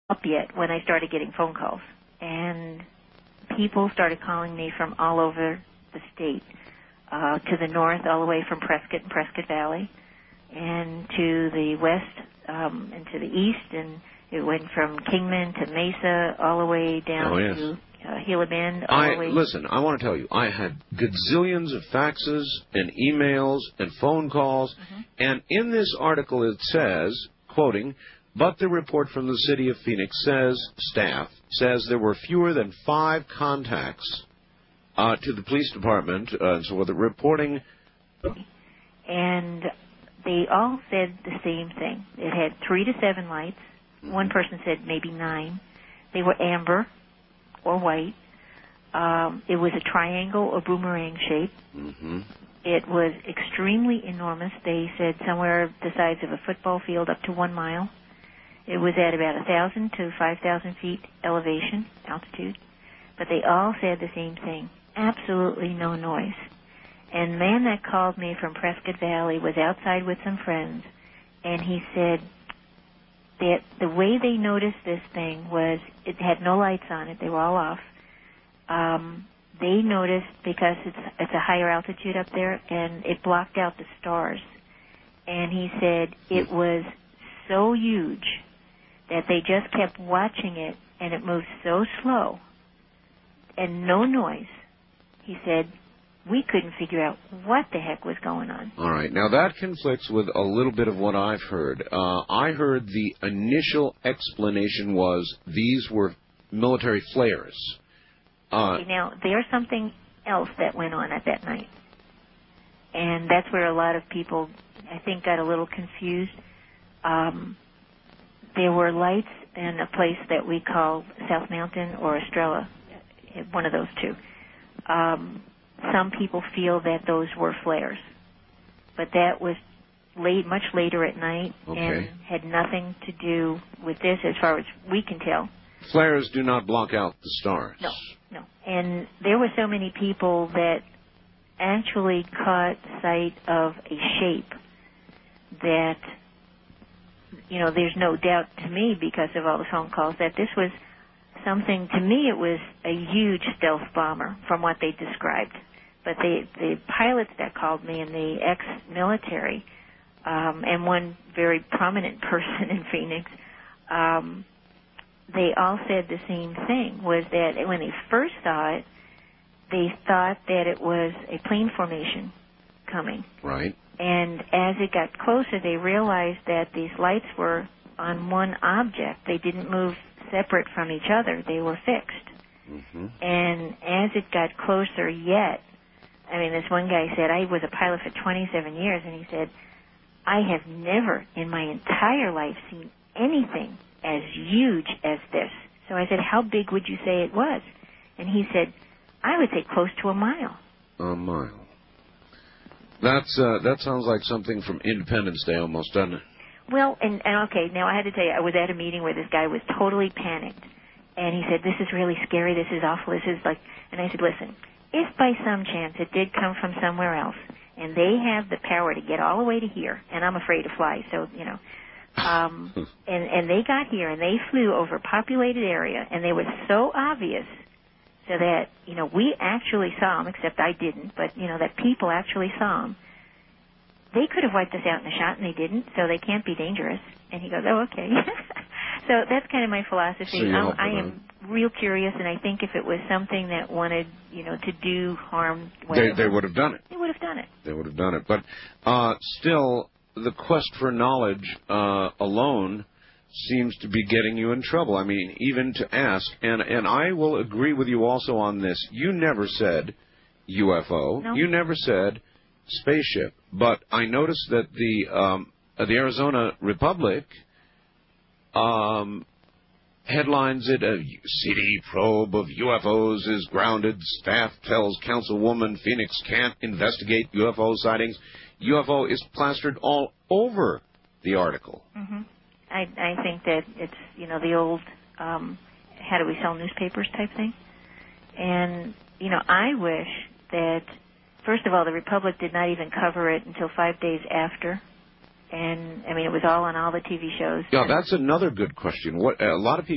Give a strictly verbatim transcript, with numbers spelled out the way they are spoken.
up yet when I started getting phone calls. And people started calling me from all over the state, uh, to the north, all the way from Prescott and Prescott Valley, and to the west um, and to the east, and it went from Kingman to Mesa, all the way down oh, yes. to uh, Gila Bend. All I, the way. Listen, I want to tell you, I had gazillions of faxes and emails and phone calls, mm-hmm. and in this article it says, quoting, but the report from the city of Phoenix says, staff, says there were fewer than five contacts uh, to the police department, uh, and so with the reporting. And they all said the same thing. It had three to seven lights. Mm-hmm. One person said maybe nine. They were amber or white. Um, it was a triangle or boomerang shape. Mm-hmm. It was extremely enormous. They said somewhere the size of a football field up to one mile. It was at about one thousand to five thousand feet elevation, altitude. But they all said the same thing. Absolutely no noise. And the man that called me from Prescott Valley was outside with some friends, and he said that the way they noticed this thing was it had no lights on it. They were all off. Um, they noticed because it's it's a higher altitude up there, and it blocked out the stars. And he said it was so huge that they just kept watching it, and it moved so slow and no noise. He said, we couldn't figure out what the heck was going on. All right. Now, that conflicts with a little bit of what I've heard. Uh, I heard the initial explanation was these were military flares. Uh, okay, now, there's something else that went on at that night. And that's where a lot of people, I think, got a little confused. Um, there were lights in a place that we call South Mountain or Estrella, one of those two. Um, some people feel that those were flares, but that was late, much later at night, okay. and had nothing to do with this as far as we can tell. Flares do not block out the stars. No, no. And there were so many people that actually caught sight of a shape that, you know, there's no doubt to me because of all the phone calls that this was something, to me it was a huge stealth bomber from what they described. But the, the pilots that called me and the ex-military, um, and one very prominent person in Phoenix, um, they all said the same thing, was that when they first saw it, they thought that it was a plane formation coming. Right. And as it got closer, they realized that these lights were on one object. They didn't move separate from each other. They were fixed. Mm-hmm. And as it got closer yet, I mean, this one guy said, I was a pilot for twenty-seven years, and he said, I have never in my entire life seen anything as huge as this. So I said, how big would you say it was? And he said, I would say close to a mile. A mile. That's uh, that sounds like something from Independence Day almost, doesn't it? Well, and, and okay, now I had to tell you, I was at a meeting where this guy was totally panicked. And he said, this is really scary, this is awful, this is like... And I said, listen, if by some chance it did come from somewhere else, and they have the power to get all the way to here, and I'm afraid to fly, so, you know... Um, and, and they got here, and they flew over a populated area, and they were so obvious... So that, you know, we actually saw them, except I didn't, but, you know, that people actually saw them. They could have wiped us out in a shot, and they didn't, so they can't be dangerous. And he goes, oh, okay. So that's kind of my philosophy. So I, I am real curious, and I think if it was something that wanted, you know, to do harm... They, they would have done it. They would have done it. They would have done it. But uh, still, the quest for knowledge uh, alone... seems to be getting you in trouble. I mean, even to ask, and and I will agree with you also on this. You never said U F O. No. You never said spaceship. But I noticed that the um, the Arizona Republic um, headlines it, a city probe of U F Os is grounded. Staff tells councilwoman Phoenix can't investigate U F O sightings. U F O is plastered all over the article. Mm-hmm. I, I think that it's, you know, the old, um, how do we sell newspapers type thing. And, you know, I wish that, first of all, the Republic did not even cover it until five days after. And, I mean, it was all on all the T V shows. Yeah, that's another good question. What a lot of people